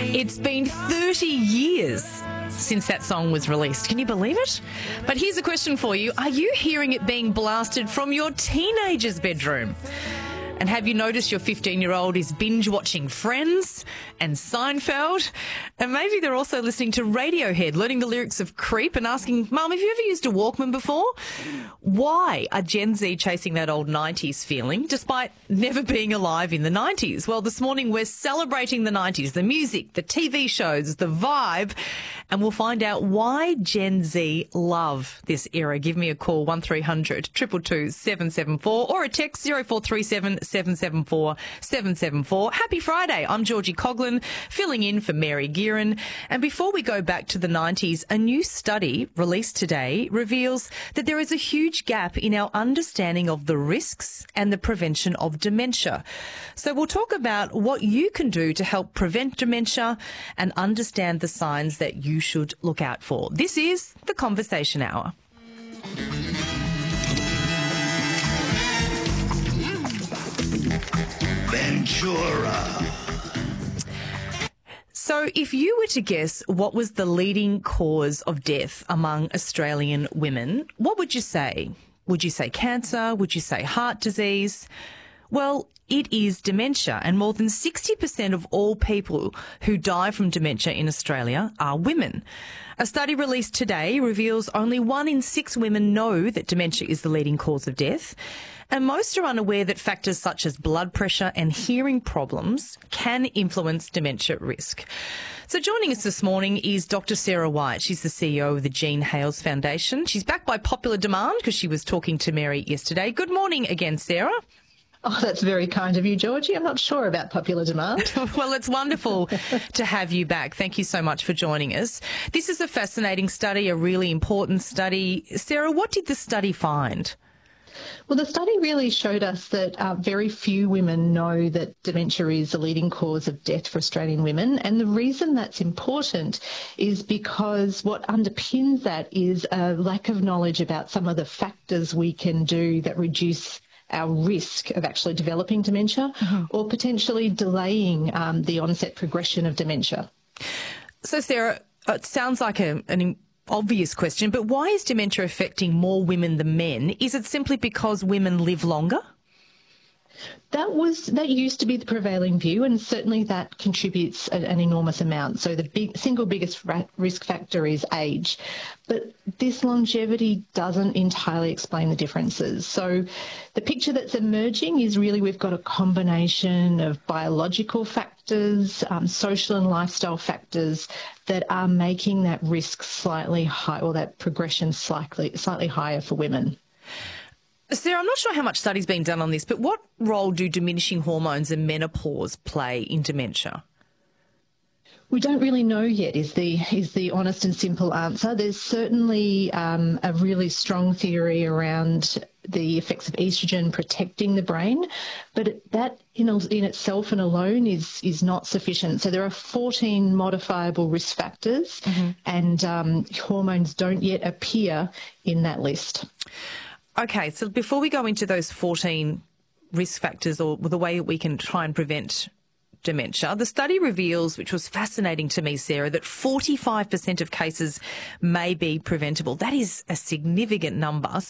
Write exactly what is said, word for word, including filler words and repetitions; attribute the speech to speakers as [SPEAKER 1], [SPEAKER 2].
[SPEAKER 1] It's been thirty years since that song was released. Can you believe it? But here's a question for you. Are you hearing it being blasted from your teenager's bedroom? And have you noticed your fifteen-year-old is binge-watching Friends and Seinfeld? And maybe they're also listening to Radiohead, learning the lyrics of Creep and asking, Mum, have you ever used a Walkman before? Why are Gen Z chasing that old nineties feeling despite never being alive in the nineties? Well, this morning we're celebrating the nineties, the music, the T V shows, the vibe, and we'll find out why Gen Z love this era. Give me a call, one three hundred, two two two, seven seven four, or a text zero four three seven, seven seven four, seven seven four. Happy Friday. I'm Georgie Coughlin, filling in for Mary Gearan. And before we go back to the nineties, a new study released today reveals that there is a huge gap in our understanding of the risks and the prevention of dementia. So we'll talk about what you can do to help prevent dementia and understand the signs that you should look out for. This is the Conversation Hour.
[SPEAKER 2] Ventura.
[SPEAKER 1] So if you were to guess what was the leading cause of death among Australian women, what would you say? Would you say cancer? Would you say heart disease? Well, it is dementia, and more than sixty percent of all people who die from dementia in Australia are women. A study released today reveals only one in six women know that dementia is the leading cause of death, and most are unaware that factors such as blood pressure and hearing problems can influence dementia risk. So joining us this morning is Doctor Sarah White. She's the C E O of the Jean Hales Foundation. She's back by popular demand because she was talking to Mary yesterday. Good morning again, Sarah.
[SPEAKER 3] Oh, that's very kind of you, Georgie. I'm not sure about popular demand.
[SPEAKER 1] Well, it's wonderful to have you back. Thank you so much for joining us. This is a fascinating study, a really important study. Sarah, what did the study find?
[SPEAKER 3] Well, the study really showed us that uh, very few women know that dementia is the leading cause of death for Australian women. And the reason that's important is because what underpins that is a lack of knowledge about some of the factors we can do that reduce our risk of actually developing dementia mm-hmm. or potentially delaying um, the onset progression of dementia.
[SPEAKER 1] So, Sarah, it sounds like a, an obvious question, but why is dementia affecting more women than men? Is it simply because women live longer?
[SPEAKER 3] That was that used to be the prevailing view, and certainly that contributes a, an enormous amount. So the big, single biggest ra- risk factor is age, but this longevity doesn't entirely explain the differences. So the picture that's emerging is really we've got a combination of biological factors, um, social and lifestyle factors that are making that risk slightly high, or that progression slightly slightly higher for women.
[SPEAKER 1] Sarah, I'm not sure how much study's been done on this, but what role do diminishing hormones and menopause play in dementia?
[SPEAKER 3] We don't really know yet is the is the honest and simple answer. There's certainly um, a really strong theory around the effects of estrogen protecting the brain, but that in, in itself and alone is is not sufficient. So there are fourteen modifiable risk factors, mm-hmm. and um, hormones don't yet appear in that list.
[SPEAKER 1] Okay, so before we go into those fourteen risk factors or the way we can try and prevent dementia, the study reveals, which was fascinating to me, Sarah, that forty-five percent of cases may be preventable. That is a significant number. So